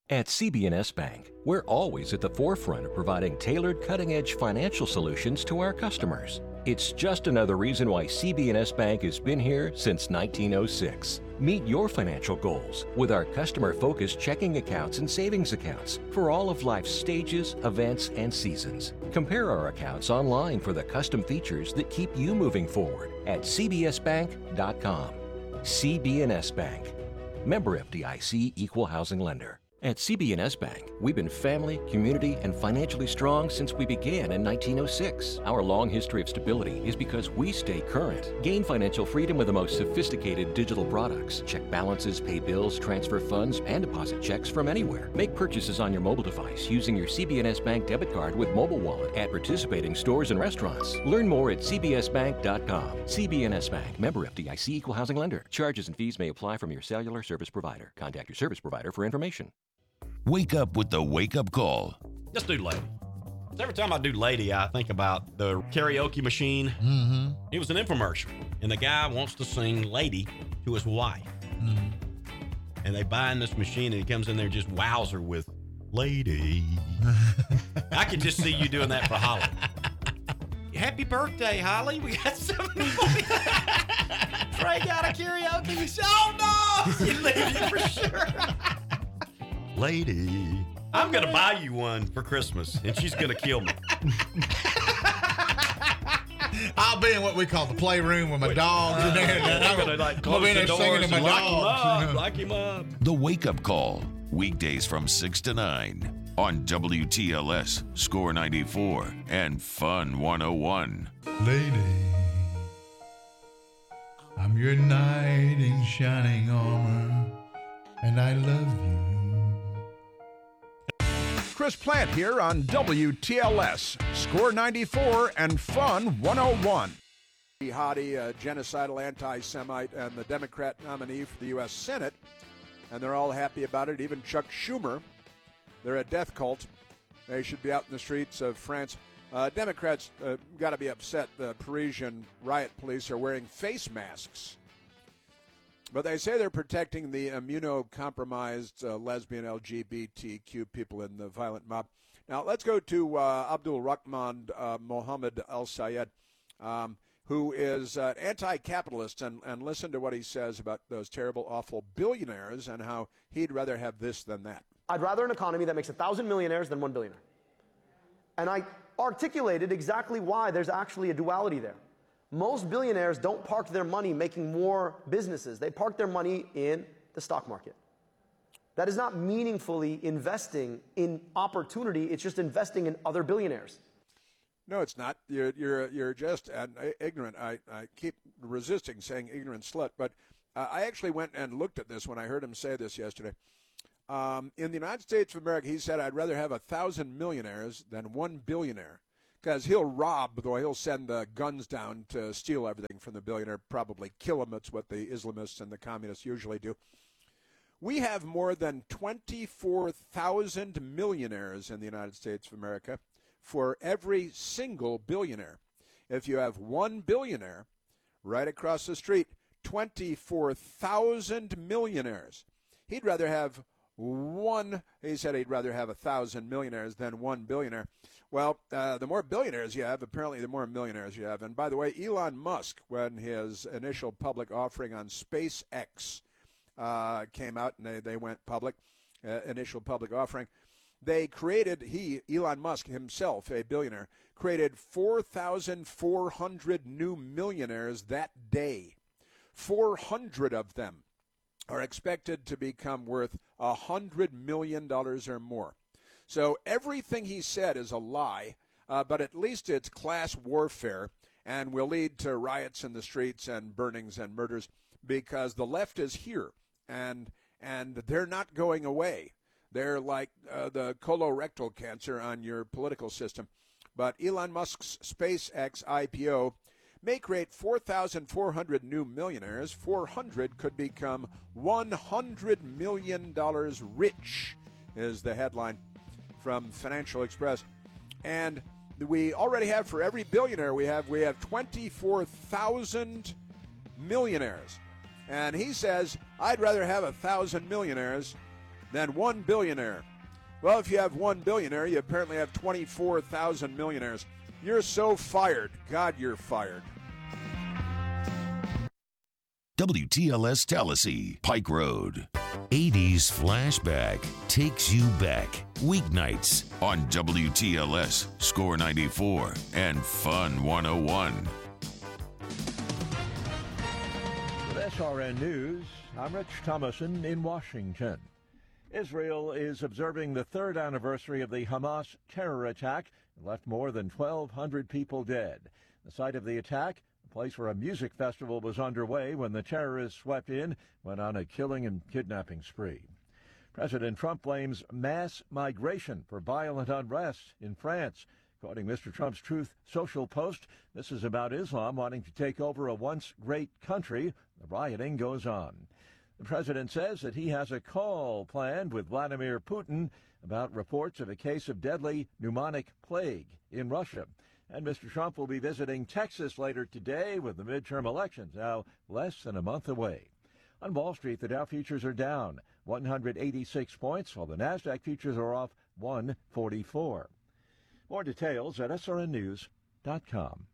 At CB&S Bank, we're always at the forefront of providing tailored cutting-edge financial solutions to our customers. It's just another reason why CB&S Bank has been here since 1906. Meet your financial goals with our customer-focused checking accounts and savings accounts for all of life's stages, events, and seasons. Compare our accounts online for the custom features that keep you moving forward at cbsbank.com. CB&S Bank. Member FDIC, Equal Housing Lender. At CB&S Bank, we've been family, community, and financially strong since we began in 1906. Our long history of stability is because we stay current. Gain financial freedom with the most sophisticated digital products. Check balances, pay bills, transfer funds, and deposit checks from anywhere. Make purchases on your mobile device using your CB&S Bank debit card with mobile wallet at participating stores and restaurants. Learn more at cbsbank.com. CB&S Bank. Member FDIC, Equal Housing Lender. Charges and fees may apply from your cellular service provider. Contact your service provider for information. Wake up with the wake-up call. Let's do Lady. Every time I do Lady, I think about the karaoke machine. Mm-hmm. It was an infomercial, and the guy wants to sing Lady to his wife. Mm-hmm. And they buy in this machine, and he comes in there and just wows her with Lady. I can just see you doing that for Holly. Happy birthday, Holly. We got 740. Trey got a karaoke machine. Oh, no! You leave you for sure. Lady. I'm going to buy you one for Christmas, and she's going to kill me. I'll be in what we call the playroom with my dogs in there. I'm going to close the doors and lock him up. The wake-up call. Weekdays from 6 to 9 on WTLS, Score 94, and Fun 101. Lady, I'm your knight in shining armor, and I love you. Chris Plant here on WTLS, Score 94 and Fun 101. Hadi, a genocidal anti-Semite, and the Democrat nominee for the U.S. Senate, and they're all happy about it, even Chuck Schumer. They're a death cult. They should be out in the streets of France. Democrats got to be upset. The Parisian riot police are wearing face masks. But they say they're protecting the immunocompromised lesbian LGBTQ people in the violent mob. Now, let's go to Abdul Rahman Mohammed Al Sayed, who is anti-capitalist, and listen to what he says about those terrible, awful billionaires and how he'd rather have this than that. I'd rather an economy that makes 1,000 millionaires than 1 billionaire. And I articulated exactly why there's actually a duality there. Most billionaires don't park their money making more businesses. They park their money in the stock market. That is not meaningfully investing in opportunity. It's just investing in other billionaires. No, it's not. You're just ignorant. I keep resisting saying ignorant slut, but I actually went and looked at this when I heard him say this yesterday. In the United States of America, he said, I'd rather have 1,000 millionaires than 1 billionaire. Because he'll send the guns down to steal everything from the billionaire, probably kill him. That's what the Islamists and the communists usually do. We have more than 24,000 millionaires in the United States of America for every single billionaire. If you have 1 billionaire right across the street, 24,000 millionaires. He'd rather have he said he'd rather have 1,000 millionaires than 1 billionaire. Well, the more billionaires you have, apparently the more millionaires you have. And by the way, Elon Musk, when his initial public offering on SpaceX came out and they went public, initial public offering, they created, Elon Musk himself, a billionaire, created 4,400 new millionaires that day. 400 of them are expected to become worth $100 million or more. So everything he said is a lie, but at least it's class warfare and will lead to riots in the streets and burnings and murders because the left is here and they're not going away. They're like the colorectal cancer on your political system. But Elon Musk's SpaceX IPO may create 4,400 new millionaires. 400 could become $100 million rich, is the headline from Financial Express. And we already have, for every billionaire we have 24,000 millionaires. And he says, I'd rather have 1,000 millionaires than one billionaire. Well, if you have one billionaire, you apparently have 24,000 millionaires. You're so fired. God, you're fired. WTLS Tallahassee, Pike Road. 80s Flashback takes you back. Weeknights on WTLS, Score 94, and Fun 101. With SRN News, I'm Rich Thomason in Washington. Israel is observing the third anniversary of the Hamas terror attack that left more than 1,200 people dead. The site of the attack, the place where a music festival was underway when the terrorists swept in, went on a killing and kidnapping spree. President Trump blames mass migration for violent unrest in France. Quoting Mr. Trump's Truth Social post, this is about Islam wanting to take over a once great country. The rioting goes on. The president says that he has a call planned with Vladimir Putin about reports of a case of deadly pneumonic plague in Russia. And Mr. Trump will be visiting Texas later today with the midterm elections now less than a month away. On Wall Street, the Dow futures are down 186 points, while the NASDAQ futures are off 144. More details at srnnews.com.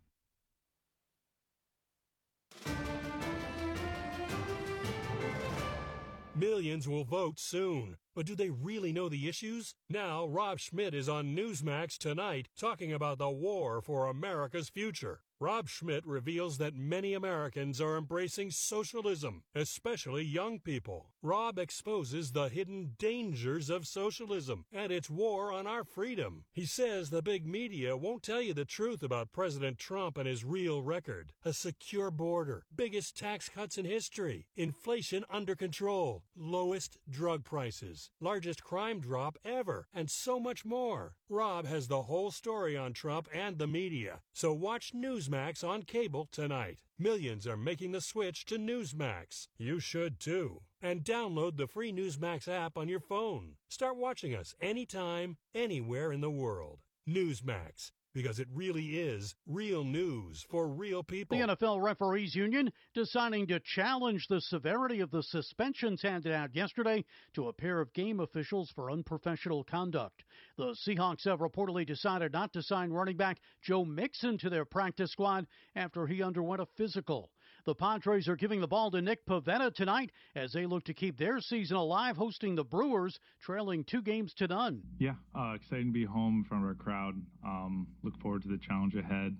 Millions will vote soon, but do they really know the issues? Now, Rob Schmidt is on Newsmax tonight talking about the war for America's future. Rob Schmidt reveals that many Americans are embracing socialism, especially young people. Rob exposes the hidden dangers of socialism and its war on our freedom. He says the big media won't tell you the truth about President Trump and his real record. A secure border, biggest tax cuts in history, inflation under control, lowest drug prices, largest crime drop ever, and so much more. Rob has the whole story on Trump and the media, so watch Newsmax on cable tonight. Millions are making the switch to Newsmax. You should too. And download the free Newsmax app on your phone. Start watching us anytime, anywhere in the world. Newsmax, because it really is real news for real people. The NFL Referees Union deciding to challenge the severity of the suspensions handed out yesterday to a pair of game officials for unprofessional conduct. The Seahawks have reportedly decided not to sign running back Joe Mixon to their practice squad after he underwent a physical. The Padres are giving the ball to Nick Pivetta tonight as they look to keep their season alive, hosting the Brewers, trailing 2-0. Yeah, excited to be home in front of our crowd. Look forward to the challenge ahead.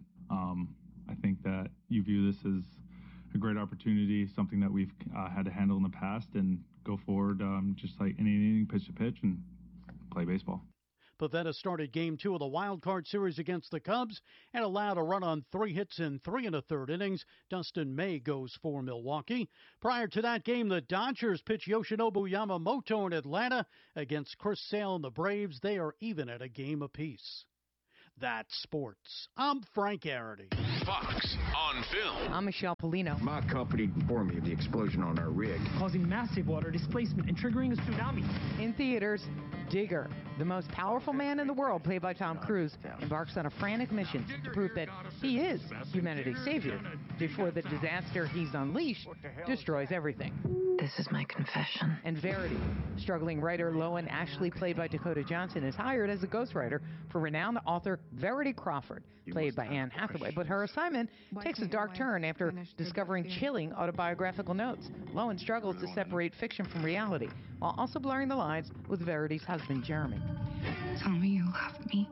I think that you view this as a great opportunity, something that we've had to handle in the past, and go forward just like any inning, pitch to pitch, and play baseball. Pivetta started Game 2 of the Wild Card Series against the Cubs and allowed a run on 3 hits in 3 1/3 innings. Dustin May goes for Milwaukee. Prior to that game, the Dodgers pitch Yoshinobu Yamamoto in Atlanta against Chris Sale and the Braves. They are even at a game apiece. That's sports. I'm Frank Arity. Fox on Film. I'm Michelle Polino. My company informed me of the explosion on our rig, causing massive water displacement and triggering a tsunami. In theaters, Digger, the most powerful man in the world, played by Tom Cruise, embarks on a frantic mission to prove that he is humanity's savior before the disaster he's unleashed destroys everything. This is my confession. And Verity, struggling writer Loan Ashley, played by Dakota Johnson, is hired as a ghostwriter for renowned author Verity Crawford, played by Anne Hathaway. But her assignment takes a dark turn after discovering chilling autobiographical notes. Loan struggles to separate fiction from reality, while also blurring the lines with Verity's husband, Jeremy. Tell me you love me.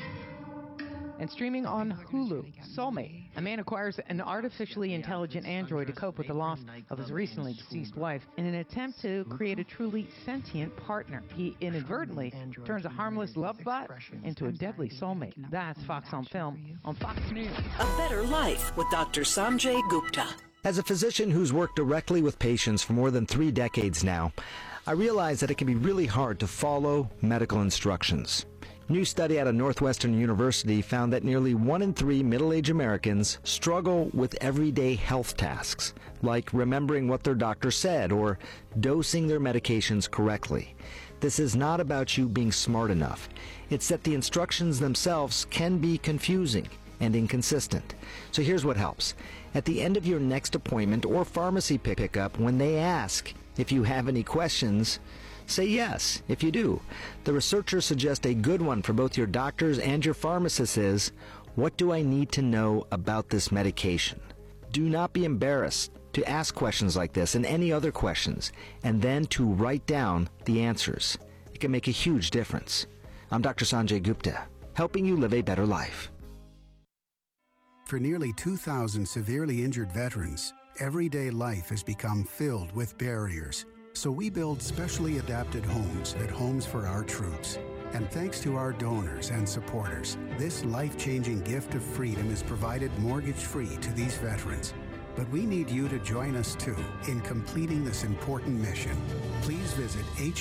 And streaming on Hulu, Soulmate. A man acquires an artificially intelligent android to cope with the loss of his recently deceased wife in an attempt to create a truly sentient partner. He inadvertently turns a harmless love bot into a deadly soulmate. That's Fox on Film on Fox News. A Better Life with Dr. Sanjay Gupta. As a physician who's worked directly with patients for more than 3 decades now, I realize that it can be really hard to follow medical instructions. New study out of Northwestern University found that nearly 1 in 3 middle-aged Americans struggle with everyday health tasks, like remembering what their doctor said or dosing their medications correctly. This is not about you being smart enough. It's that the instructions themselves can be confusing and inconsistent. So here's what helps. At the end of your next appointment or pharmacy pickup, when they ask if you have any questions, Say yes if you do. The researchers suggest a good one for both your doctors and your pharmacist is, what do I need to know about this medication? Do not be embarrassed to ask questions like this and any other questions, and then to write down the answers. It can make a huge difference. I'm Dr. Sanjay Gupta, helping you live a better life. For nearly 2,000 severely injured veterans, everyday life has become filled with barriers. So we build specially adapted homes at Homes for Our Troops. And thanks to our donors and supporters, this life-changing gift of freedom is provided mortgage-free to these veterans. But we need you to join us too in completing this important mission. Please visit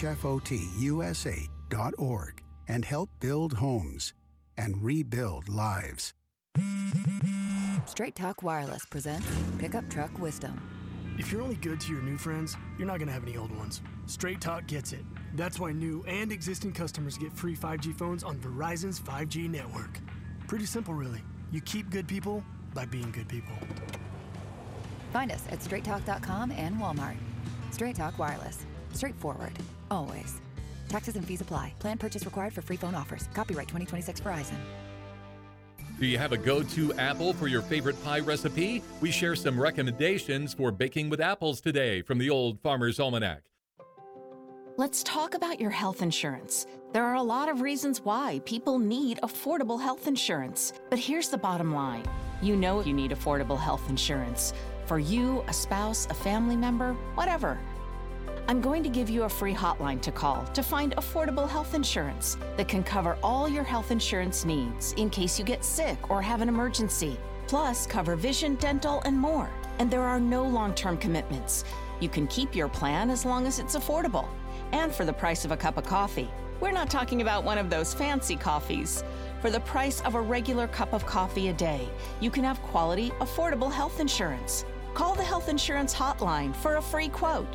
hfotusa.org and help build homes and rebuild lives. Straight Talk Wireless presents Pickup Truck Wisdom. If you're only good to your new friends, you're not going to have any old ones. Straight Talk gets it. That's why new and existing customers get free 5G phones on Verizon's 5G network. Pretty simple, really. You keep good people by being good people. Find us at straighttalk.com and Walmart. Straight Talk Wireless. Straightforward. Always. Taxes and fees apply. Plan purchase required for free phone offers. Copyright 2026 Verizon. Do you have a go-to apple for your favorite pie recipe? We share some recommendations for baking with apples today from the Old Farmer's Almanac. Let's talk about your health insurance. There are a lot of reasons why people need affordable health insurance. But here's the bottom line. You know you need affordable health insurance. For you, a spouse, a family member, whatever. I'm going to give you a free hotline to call to find affordable health insurance that can cover all your health insurance needs in case you get sick or have an emergency. Plus, cover vision, dental, and more. And there are no long-term commitments. You can keep your plan as long as it's affordable. And for the price of a cup of coffee. We're not talking about one of those fancy coffees. For the price of a regular cup of coffee a day, you can have quality, affordable health insurance. Call the Health Insurance Hotline for a free quote.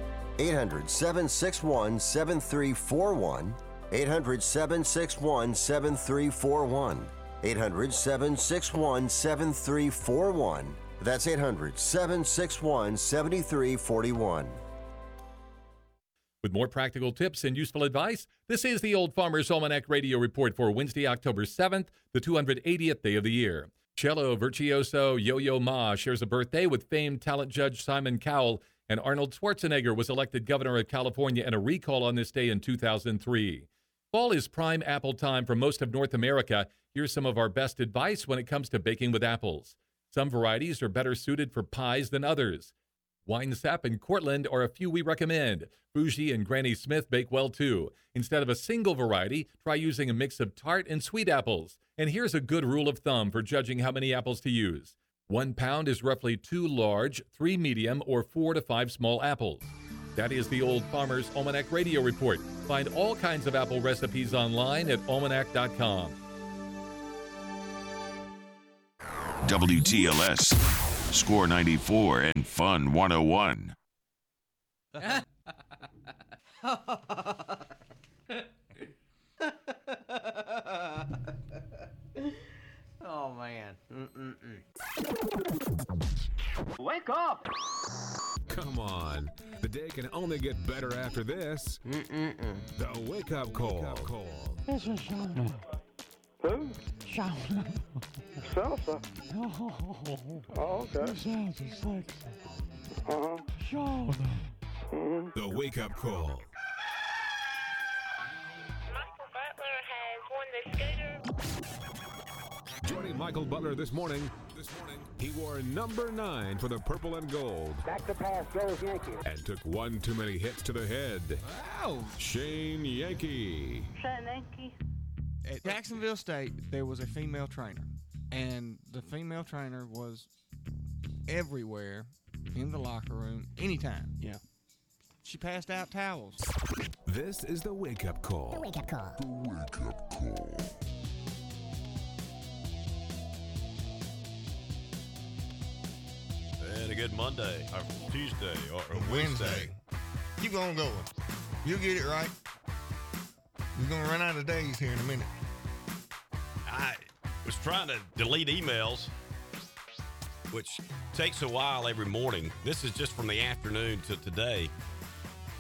800-761-7341. 800-761-7341. 800-761-7341. That's 800-761-7341. With more practical tips and useful advice, this is the Old Farmer's Almanac Radio Report for Wednesday, October 7th, the 280th day of the year. Cello virtuoso Yo-Yo Ma shares a birthday with famed talent judge Simon Cowell, and Arnold Schwarzenegger was elected governor of California in a recall on this day in 2003. Fall is prime apple time for most of North America. Here's some of our best advice when it comes to baking with apples. Some varieties are better suited for pies than others. Winesap and Cortland are a few we recommend. Fuji and Granny Smith bake well too. Instead of a single variety, try using a mix of tart and sweet apples. And here's a good rule of thumb for judging how many apples to use. 1 pound is roughly 2 large, 3 medium, or 4 to 5 small apples. That is the Old Farmer's Almanac Radio Report. Find all kinds of apple recipes online at almanac.com. WTLS, Score 94 and Fun 101. Oh, man. Wake up! Come on. The day can only get better after this. The Wake Up Call. This is Shauna. Who? Shauna. Salsa? Oh, okay. This sounds sexy. Uh-huh. Shauna. The Wake Up Call. Joining Michael Butler this morning, he wore number 9 for the purple and gold. Back to pass goes Yankee. And took one too many hits to the head. Wow. Shane Yankee. Shane Yankee. At Jacksonville State, there was a female trainer. And the female trainer was everywhere in the locker room, anytime. Yeah. She passed out towels. This is the Wake Up Call. The Wake Up Call. The Wake Up Call. And a good Monday, or Tuesday, or Wednesday. Keep on going. You'll get it right. We're going to run out of days here in a minute. I was trying to delete emails, which takes a while every morning. This is just from the afternoon to today.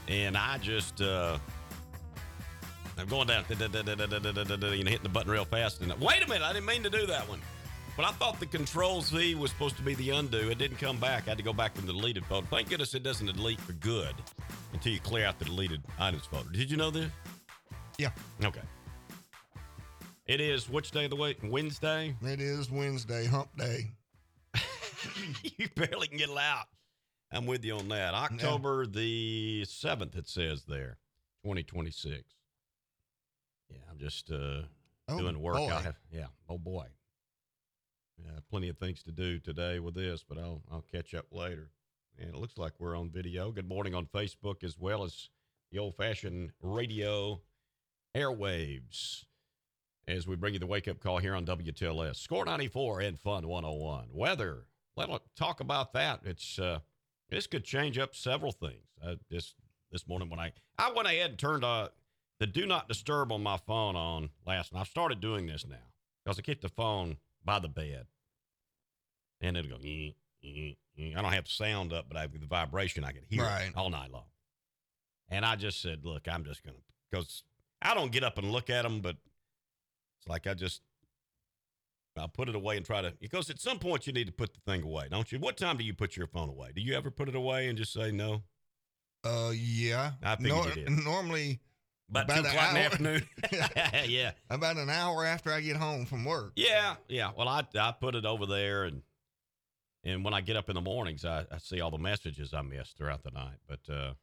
And I just, I'm going down, hitting the button real fast. And wait a minute, I didn't mean to do that one. But I thought the Control-Z was supposed to be the undo. It didn't come back. I had to go back from the deleted folder. Thank goodness it doesn't delete for good until you clear out the deleted items folder. Did you know this? Yeah. Okay. It is which day of the week? Wednesday? It is Wednesday, hump day. You barely can get it out. I'm with you on that. October the 7th, it says there, 2026. Yeah, I'm just doing work. Boy. Oh, boy. Plenty of things to do today with this, but I'll catch up later. And it looks like we're on video. Good morning on Facebook as well as the old-fashioned radio airwaves as we bring you the wake-up call here on WTLS. Score 94 and Fun 101. Weather. Let's talk about that. It's this could change up several things. This morning when I went ahead and turned the Do Not Disturb on my phone on last night. I've started doing this now because I keep the phone by the bed. And it'll go, I don't have the sound up, but the vibration, I can hear it all night long. And I just said, look, I'm just going to, because I don't get up and look at them, but it's like I'll put it away and try to, because at some point you need to put the thing away, don't you? What time do you put your phone away? Do you ever put it away and just say no? Yeah. I figured you did. Normally, about 2 o'clock in the afternoon. Yeah. About an hour after I get home from work. Yeah. Well, I put it over there, and when I get up in the mornings, I see all the messages I missed throughout the night. But,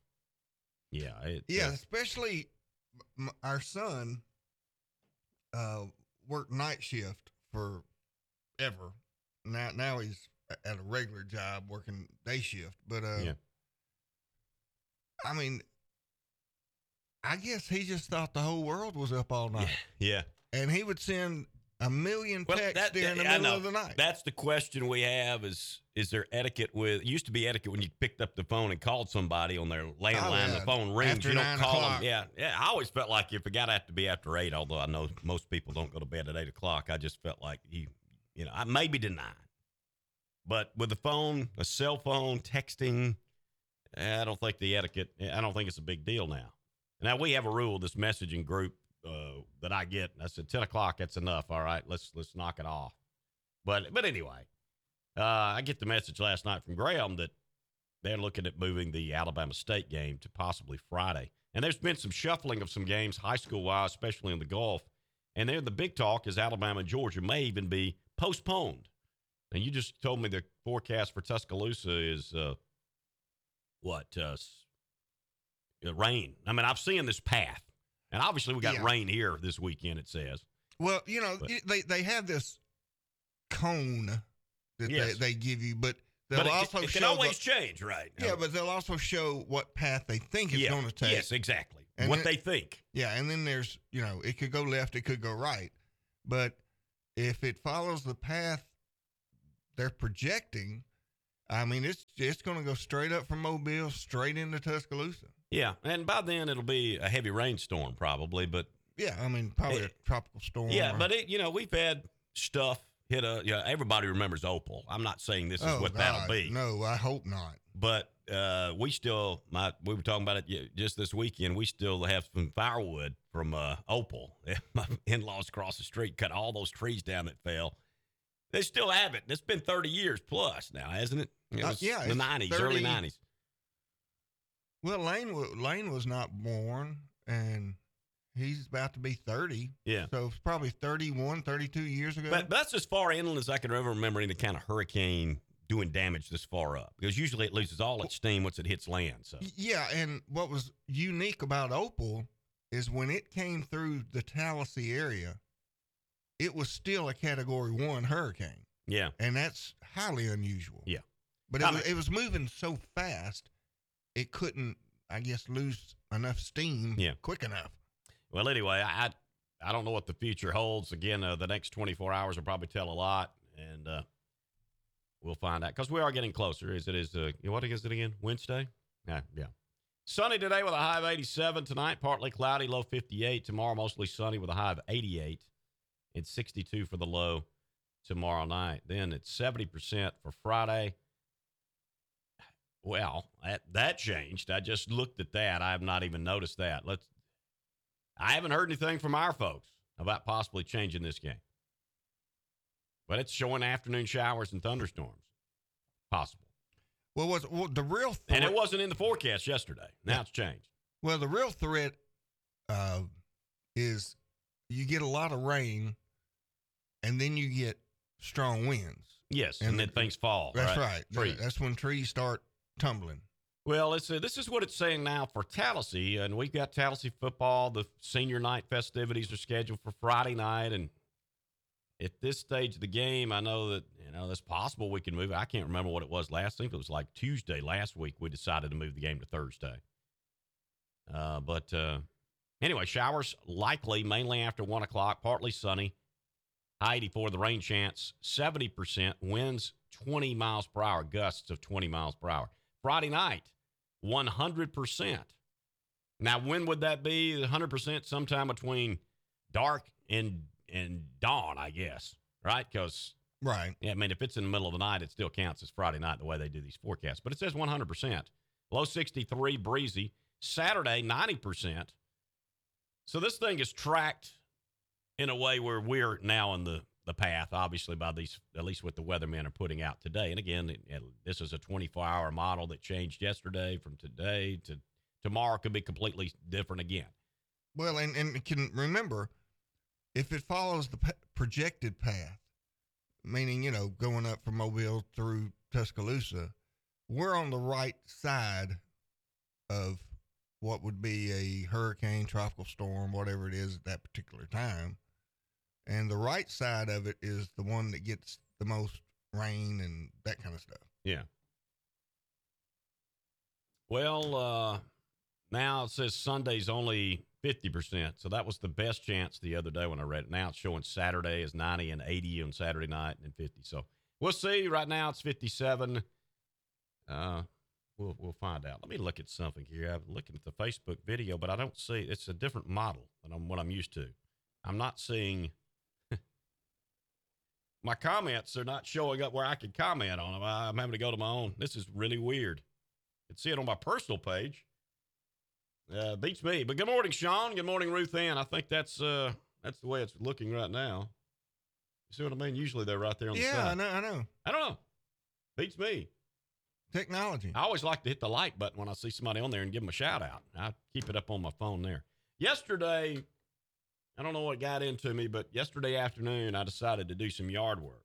especially our son worked night shift forever. Now he's at a regular job working day shift. But, I mean, I guess he just thought the whole world was up all night. Yeah. And he would send a million texts during the middle of the night. That's the question we have is there etiquette with, it used to be etiquette when you picked up the phone and called somebody on their landline, the phone rings, after you don't 9 call o'clock. them. Yeah. I always felt like if it got to be after 8, although I know most people don't go to bed at 8 o'clock, I just felt like I maybe deny. But with the phone, a cell phone, texting, I don't think it's a big deal now. Now, we have a rule, this messaging group that I get. I said, 10 o'clock, that's enough. All right, let's knock it off. But anyway, I get the message last night from Graham that they're looking at moving the Alabama State game to possibly Friday. And there's been some shuffling of some games, high school-wise, especially in the Gulf. And then the big talk is Alabama and Georgia may even be postponed. And you just told me the forecast for Tuscaloosa is rain. I mean, I've seen this path. And obviously we got rain here this weekend, it says. Well, they have this cone that they give you, but they'll also it can always change, right? Yeah, but they'll also show what path they think it's going to take. Yes, exactly. And what they think. Yeah, and then there's, it could go left, it could go right. But if it follows the path they're projecting, I mean, it's going to go straight up from Mobile, straight into Tuscaloosa. Yeah, and by then it'll be a heavy rainstorm probably, but yeah, I mean probably a tropical storm. Yeah, but we've had stuff hit everybody remembers Opal. I'm not saying this is what that'll be. No, I hope not. But we were talking about it just this weekend. We still have some firewood from Opal. My in-laws across the street cut all those trees down that fell. They still have it. It's been 30 years plus now, hasn't it? It was the 90s, early 90s. Well, Lane was not born, and he's about to be 30. Yeah. So it's probably 31, 32 years ago. But that's as far inland as I can ever remember any kind of hurricane doing damage this far up. Because usually it loses all its steam once it hits land. So. Yeah, and what was unique about Opal is when it came through the Tallahassee area, it was still a Category 1 hurricane. Yeah. And that's highly unusual. Yeah. But it was moving so fast, it couldn't, I guess, lose enough steam quick enough. Well, anyway, I don't know what the future holds. Again, the next 24 hours will probably tell a lot, and we'll find out. Because we are getting closer. What is it again? Wednesday? Yeah. Sunny today with a high of 87. Tonight, partly cloudy, low 58. Tomorrow, mostly sunny with a high of 88. And 62 for the low tomorrow night. Then it's 70% for Friday. Well, that changed. I just looked at that. I have not even noticed that. I haven't heard anything from our folks about possibly changing this game. But it's showing afternoon showers and thunderstorms. Possible. Well, the real threat, and it wasn't in the forecast yesterday. Now it's changed. Well, the real threat is you get a lot of rain, and then you get strong winds. Yes, and then things fall. That's right. That's when trees start tumbling. Well, this is what it's saying now for Tallahassee, and we've got Tallahassee football. The senior night festivities are scheduled for Friday night, and at this stage of the game, I know that it's possible we can move it. I can't remember what it was last. I think it was like Tuesday last week we decided to move the game to Thursday. But anyway, showers likely mainly after 1 o'clock, partly sunny. High 84, the rain chance 70%, winds 20 miles per hour, gusts of 20 miles per hour. Friday night, 100%. Now, when would that be? 100% sometime between dark and dawn, I guess, right? Because, right. Yeah, I mean, if it's in the middle of the night, it still counts as Friday night the way they do these forecasts. But it says 100%. Low 63, breezy. Saturday, 90%. So this thing is tracked in a way where we're now in the path, obviously, by these, at least what the weathermen are putting out today. And again, this is a 24-hour model that changed yesterday. From today to tomorrow could be completely different again. Well, and can remember, if it follows the projected path, meaning, going up from Mobile through Tuscaloosa, we're on the right side of what would be a hurricane, tropical storm, whatever it is at that particular time. And the right side of it is the one that gets the most rain and that kind of stuff. Yeah. Well, now it says Sunday's only 50%. So that was the best chance the other day when I read it. Now it's showing Saturday is 90 and 80 on Saturday night and 50. So we'll see. Right now it's 57. We'll find out. Let me look at something here. I'm looking at the Facebook video, but I don't see. It's a different model than what I'm used to. I'm not seeing. My comments are not showing up where I can comment on them. I'm having to go to my own. This is really weird. You can see it on my personal page. Beats me. But good morning, Sean. Good morning, Ruth Ann. I think that's the way it's looking right now. You see what I mean? Usually they're right there on the side. Yeah, I know. I don't know. Beats me. Technology. I always like to hit the like button when I see somebody on there and give them a shout out. I keep it up on my phone there. Yesterday, I don't know what got into me, but yesterday afternoon I decided to do some yard work.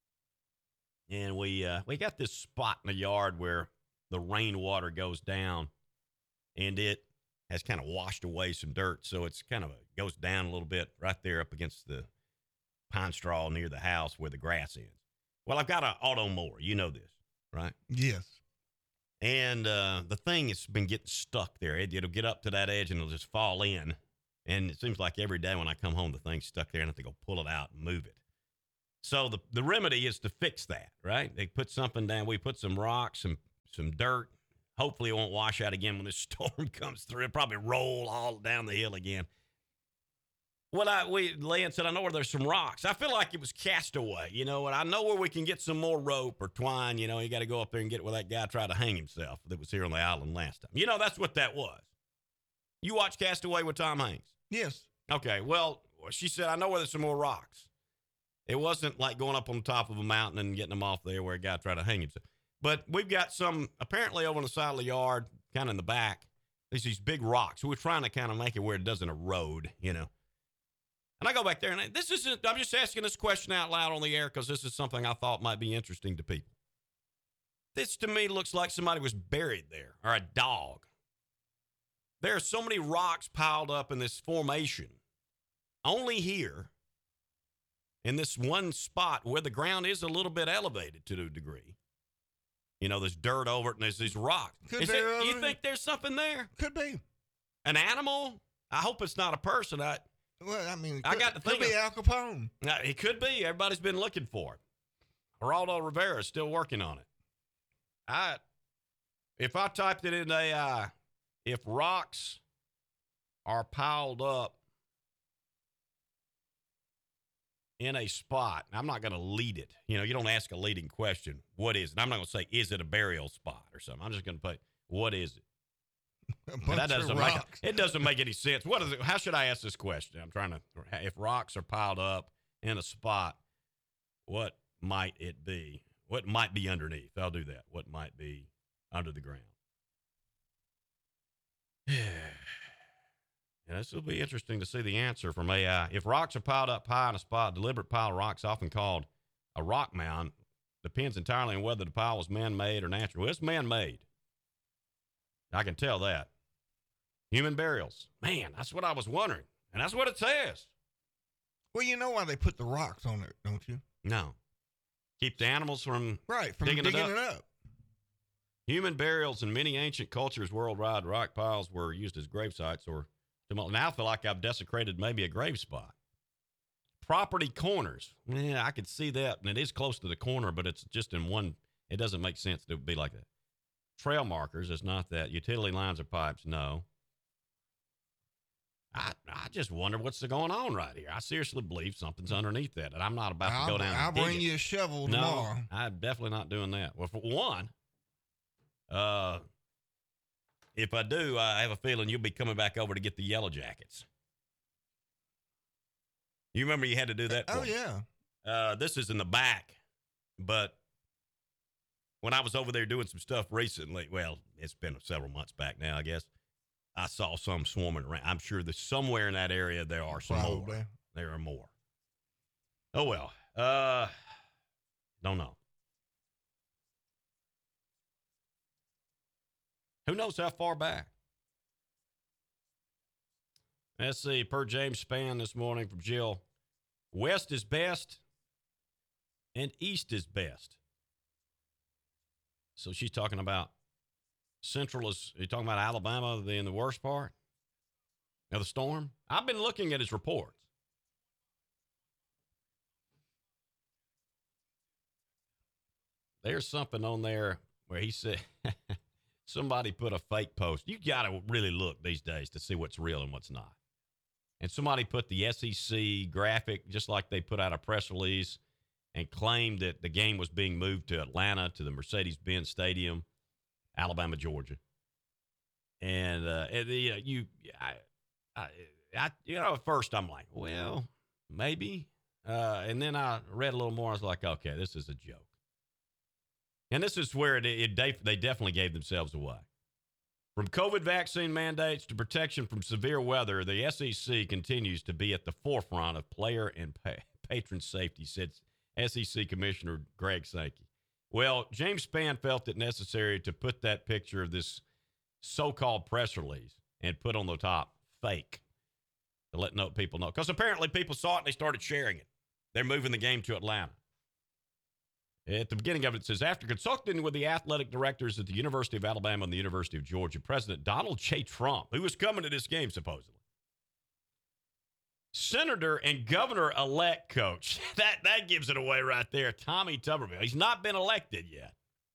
And we got this spot in the yard where the rainwater goes down and it has kind of washed away some dirt. So it's kind of goes down a little bit right there up against the pine straw near the house where the grass ends. Well, I've got an auto mower. You know this, right? Yes. And the thing has been getting stuck there. It'll get up to that edge and it'll just fall in. And it seems like every day when I come home, the thing's stuck there and I have to go pull it out and move it. So the remedy is to fix that, right? They put something down. We put some rocks, some dirt. Hopefully it won't wash out again when this storm comes through. It'll probably roll all down the hill again. Well, Lance said, I know where there's some rocks. I feel like it was Castaway, and I know where we can get some more rope or twine. You got to go up there and get where that guy tried to hang himself that was here on the island last time. That's what that was. You watch Castaway with Tom Hanks? Yes. Okay, well, she said, I know where there's some more rocks. It wasn't like going up on top of a mountain and getting them off there where a guy tried to hang himself. But we've got some, apparently over on the side of the yard, kind of in the back, there's these big rocks. We're trying to kind of make it where it doesn't erode, And I go back there, and I'm just asking this question out loud on the air because this is something I thought might be interesting to people. This, to me, looks like somebody was buried there, or a dog. There are so many rocks piled up in this formation, only here, in this one spot where the ground is a little bit elevated to a degree. There's dirt over it, and there's these rocks. You think there's something there? Could be. An animal? I hope it's not a person. Well, I mean, I got to think could be Al Capone. It could be. Everybody's been looking for it. Geraldo Rivera is still working on it. If I typed it in AI, if rocks are piled up in a spot, I'm not going to lead it. You know, you don't ask a leading question. What is it? I'm not going to say, is it a burial spot or something? I'm just going to put, what is it? That doesn't make it doesn't make any sense. What is it? How should I ask this question? I'm trying to, if rocks are piled up in a spot, what might it be? What might be underneath? I'll do that. What might be under the ground? Yeah, this will be interesting to see the answer from AI. If rocks are piled up high in a spot, deliberate pile of rocks, often called a rock mound, depends entirely on whether the pile was man-made or natural. Well, it's man-made. I can tell that. Human burials. Man, that's what I was wondering. And that's what it says. Well, you know why they put the rocks on it, don't you? No. Keep the animals from digging it up. Human burials in many ancient cultures worldwide, rock piles were used as grave sites or now I feel like I've desecrated maybe a grave spot. Property corners. Yeah, I could see that. And it is close to the corner, but it's just in one. It doesn't make sense to be like that. Trail markers. It's not that. Utility lines or pipes. No. I just wonder what's going on right here. I seriously believe something's underneath that. And I'm not about to go down I'll and dig bring you a shovel tomorrow. No, I'm definitely not doing that. Well, for one, if I do, I have a feeling you'll be coming back over to get the Yellow Jackets. You remember you had to do that for me? Yeah. This is in the back, but when I was over there doing some stuff recently, well, it's been several months back now, I guess, I saw some swarming around. I'm sure that somewhere in that area there are some more. There are more. Oh, well. Don't know. Who knows how far back? Let's see. Per James Spann this morning from Jill, west is best and east is best. So she's talking about central is, you're talking about Alabama in the worst part of the storm? I've been looking at his reports. There's something on there where he said, somebody put a fake post. You got to really look these days to see what's real and what's not. And somebody put the SEC graphic, just like they put out a press release and claimed that the game was being moved to Atlanta, to the Mercedes-Benz Stadium, Alabama, Georgia. And at first I'm like, well, maybe. And then I read a little more. I was like, okay, this is a joke. And this is where they definitely gave themselves away. From COVID vaccine mandates to protection from severe weather, the SEC continues to be at the forefront of player and patron safety, said SEC Commissioner Greg Sankey. Well, James Spann felt it necessary to put that picture of this so-called press release and put on the top, fake, to let people know. Because apparently people saw it and they started sharing it. They're moving the game to Atlanta. At the beginning of it, it says, after consulting with the athletic directors at the University of Alabama and the University of Georgia, President Donald J. Trump, who was coming to this game supposedly, Senator and Governor-elect coach, that gives it away right there, Tommy Tuberville. He's not been elected yet.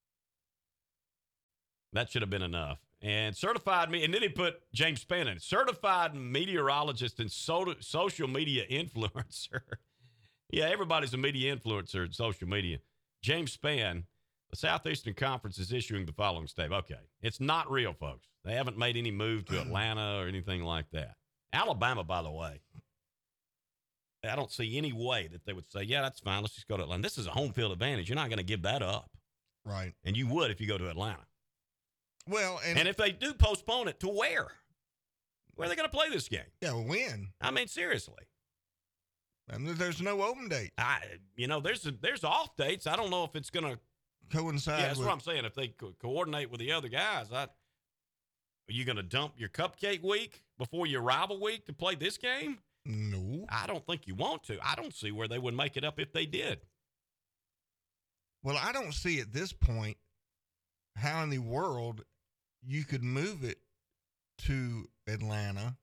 That should have been enough. And and then he put James Spann in, certified meteorologist and social media influencer. Yeah, everybody's a media influencer in social media. James Spann, the Southeastern Conference is issuing the following statement. Okay, it's not real, folks. They haven't made any move to Atlanta or anything like that. Alabama, by the way, I don't see any way that they would say, yeah, that's fine. Let's just go to Atlanta. This is a home field advantage. You're not going to give that up. Right. And you would if you go to Atlanta. Well, and if they do postpone it, to where? Where are they going to play this game? Yeah, when? I mean, seriously. And there's no open date. There's off dates. I don't know if it's going to coincide. Yeah, that's what I'm saying. If they coordinate with the other guys, are you going to dump your cupcake week before your rival week to play this game? No. I don't think you want to. I don't see where they would make it up if they did. Well, I don't see at this point how in the world you could move it to Atlanta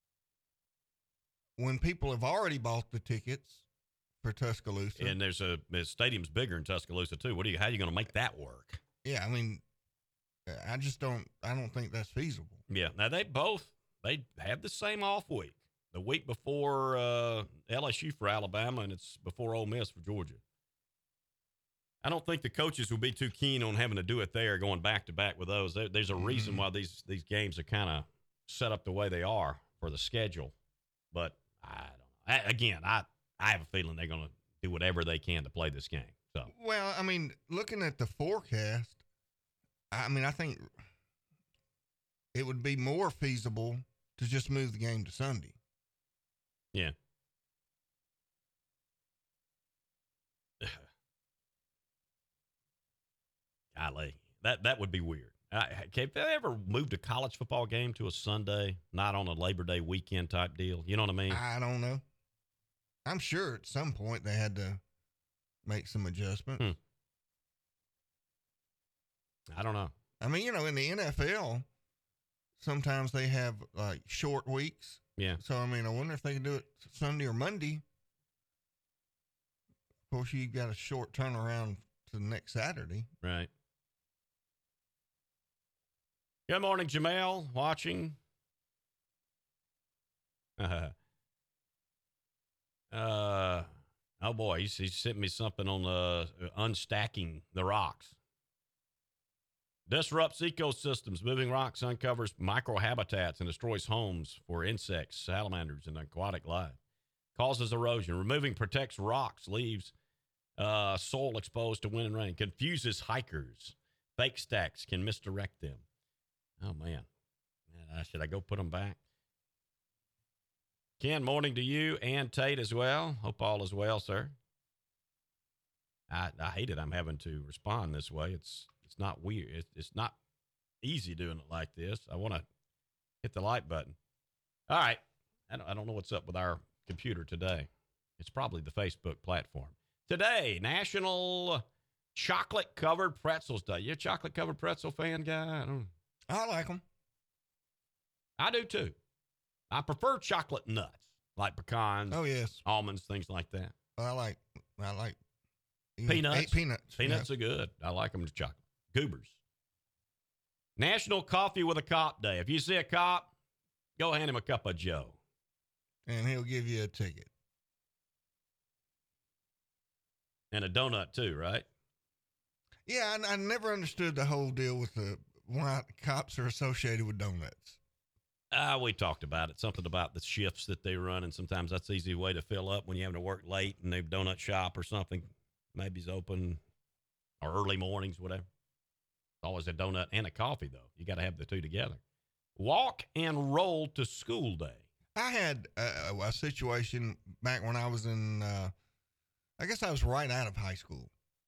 when people have already bought the tickets for Tuscaloosa. And the stadium's bigger in Tuscaloosa too. How are you going to make that work? Yeah, I mean, I don't think that's feasible. Yeah. Now they have the same off week. the week before LSU for Alabama, and it's before Ole Miss for Georgia. I don't think the coaches will be too keen on having to do it there, going back to back with those. There's a reason why these games are kind of set up the way they are for the schedule. But I don't know. I have a feeling they're going to do whatever they can to play this game. So, well, I mean, looking at the forecast, I mean, I think it would be more feasible to just move the game to Sunday. Yeah. Golly, that would be weird. Have they ever moved a college football game to a Sunday, not on a Labor Day weekend type deal? You know what I mean? I don't know. I'm sure at some point they had to make some adjustments. I don't know. I mean, in the NFL, sometimes they have like short weeks. Yeah. So, I mean, I wonder if they can do it Sunday or Monday. Of course, you got a short turnaround to the next Saturday. Right. Good morning, Jamel, watching. Oh boy, he sent me something on unstacking the rocks. Disrupts ecosystems. Moving rocks uncovers microhabitats and destroys homes for insects, salamanders, and aquatic life. Causes erosion. Removing protects rocks, leaves soil exposed to wind and rain. Confuses hikers. Fake stacks can misdirect them. Oh, man. Should I go put them back? Ken, morning to you and Tate as well. Hope all is well, sir. I hate it. I'm having to respond this way. It's not weird. It's not easy doing it like this. I want to hit the like button. All right. I don't know what's up with our computer today. It's probably the Facebook platform. Today, National Chocolate-Covered Pretzels Day. You a chocolate-covered pretzel fan, guy? I like them. I do, too. I prefer chocolate nuts, like pecans. Oh, yes. Almonds, things like that. I like peanuts. Peanuts. Peanuts are good. I like them as chocolate. Goobers. National Coffee with a Cop Day. If you see a cop, go hand him a cup of Joe. And he'll give you a ticket. And a donut, too, right? Yeah, I never understood the whole deal with why cops are associated with donuts. We talked about it. Something about the shifts that they run, and sometimes that's an easy way to fill up when you're having to work late and they donut shop or something. Maybe it's open or early mornings, whatever. It's always a donut and a coffee, though. You got to have the two together. Walk and roll to school day. I had a situation back when I was in, I guess I was right out of high school.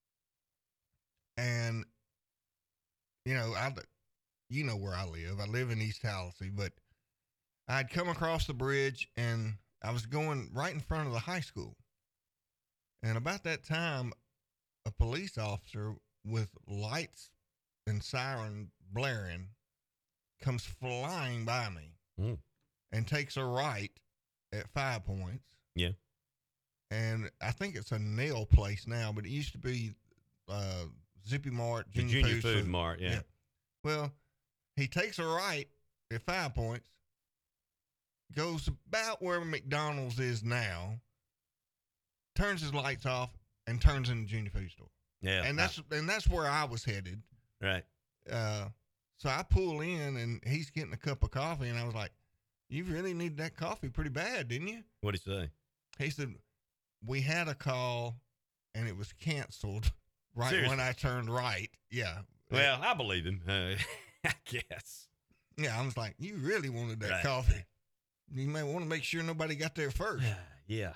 And, you know where I live. I live in East Tallahassee, but I'd come across the bridge and I was going right in front of the high school. And about that time, a police officer with lights and siren blaring comes flying by me and takes a right at 5 Points. Yeah. And I think it's a nail place now, but it used to be Zippy Mart, Junior Food Mart, yeah. Well, he takes a right at 5 Points, goes about where McDonald's is now, turns his lights off, and turns in the junior food store. Yeah. And that's where I was headed. Right. So I pull in, and he's getting a cup of coffee, and I was like, you really need that coffee pretty bad, didn't you? What'd he say? He said, we had a call, and it was canceled right Seriously? when I turned right. Yeah. Well, I believe him, I guess. Yeah, I was like, you really wanted that Right. coffee. You may want to make sure nobody got there first. Yeah.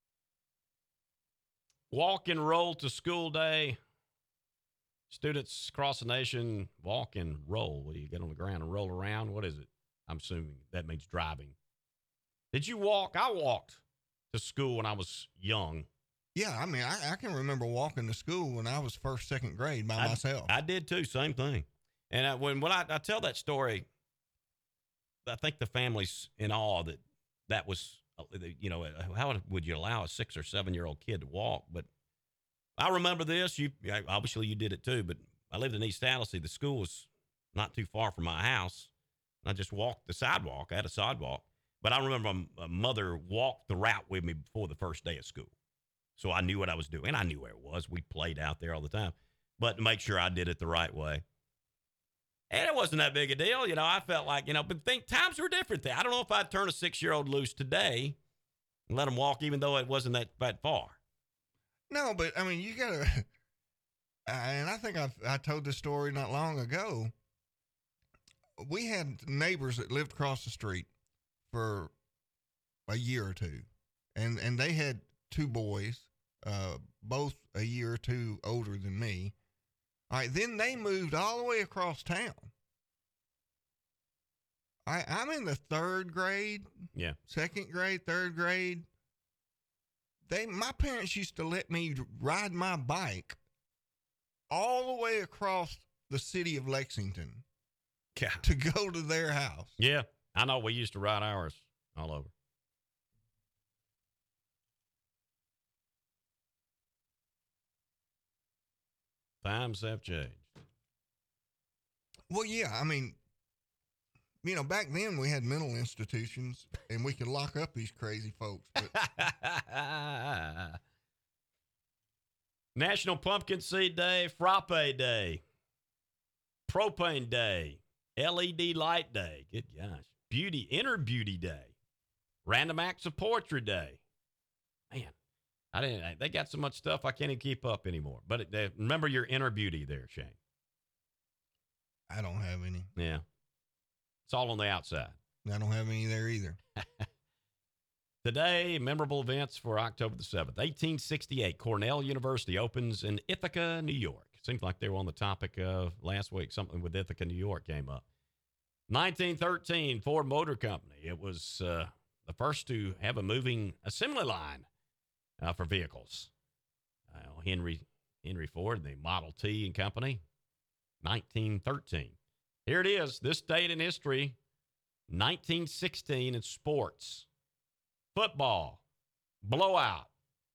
Walk and roll to school day. Students across the nation walk and roll. What do you get on the ground and roll around? What is it? I'm assuming that means driving. Did you walk? I walked to school when I was young. Yeah, I mean, I can remember walking to school when I was first, second grade by myself. I did too, same thing. And when I tell that story, I think the family's in awe that was, how would you allow a 6 or 7 year old kid to walk? But I remember this. Obviously you did it too, but I lived in East Tallahassee. The school was not too far from my house. I just walked the sidewalk. I had a sidewalk. But I remember my mother walked the route with me before the first day of school. So I knew what I was doing. I knew where it was. We played out there all the time. But to make sure I did it the right way. And it wasn't that big a deal. I felt like, but times were different then. I don't know if I'd turn a 6-year-old loose today and let him walk, even though it wasn't that far. No, but, I mean, you got to, and I think I told this story not long ago. We had neighbors that lived across the street for a year or two, and they had 2 boys, both a year or 2 older than me. All right, then they moved all the way across town. I'm in the 3rd grade. Yeah. 2nd grade, 3rd grade. My parents used to let me ride my bike all the way across the city of Lexington to go to their house. Yeah, I know. We used to ride ours all over. Times have changed. Well, yeah, I mean, back then we had mental institutions and we could lock up these crazy folks. But... National Pumpkin Seed Day, Frappe Day, Propane Day, LED Light Day. Good gosh. Inner Beauty Day, Random Acts of Poetry Day. Man, they got so much stuff I can't even keep up anymore. But remember your inner beauty there, Shane. I don't have any. Yeah. It's all on the outside. I don't have any there either. Today, memorable events for October the 7th. 1868, Cornell University opens in Ithaca, New York. Seems like they were on the topic of last week. Something with Ithaca, New York came up. 1913, Ford Motor Company. It was the first to have a moving assembly line for vehicles. Henry Ford, the Model T and Company. 1913. Here it is, this date in history, 1916 in sports. Football, blowout.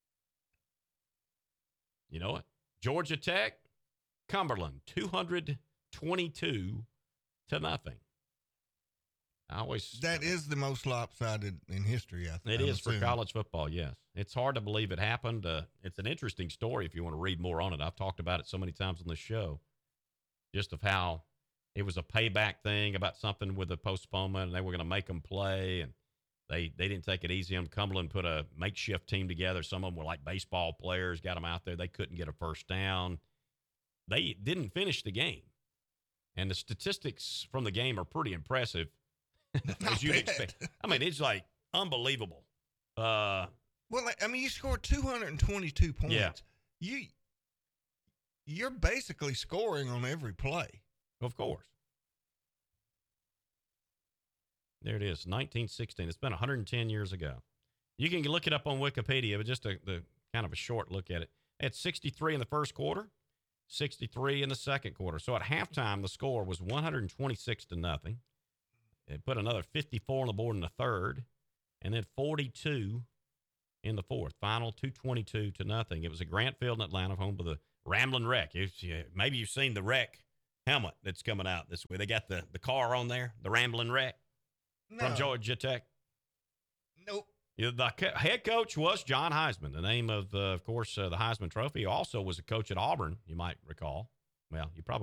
You know what? Georgia Tech, Cumberland, 222-0. That is the most lopsided in history, I think. It is for college football, yes. It's hard to believe it happened. It's an interesting story if you want to read more on it. I've talked about it so many times on this show, just of how it was a payback thing about something with a postponement, and they were going to make them play, and they didn't take it easy on Cumberland, put a makeshift team together. Some of them were like baseball players, got them out there. They couldn't get a first down. They didn't finish the game. And the statistics from the game are pretty impressive, as you'd expect. I mean, it's like unbelievable. Well, I mean, you scored 222 points. Yeah. You're basically scoring on every play. Of course. There it is, 1916. It's been 110 years ago. You can look it up on Wikipedia, but just the kind of a short look at it. It's 63 in the first quarter, 63 in the second quarter. So at halftime, the score was 126-0. It put another 54 on the board in the third, and then 42 in the fourth. Final 222-0. It was at Grant Field in Atlanta, home to the Ramblin' Wreck. Maybe you've seen the Wreck helmet that's coming out this way. They got the car on there, the Ramblin' Wreck. No. From Georgia Tech. Nope. The head coach was John Heisman. The name of course, the Heisman Trophy. He also was a coach at Auburn, you might recall. Well, you probably